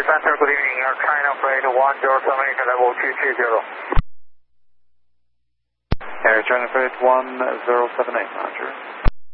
Center, good evening. Air China Flight 1078, level 220. Air China Flight 1078, roger.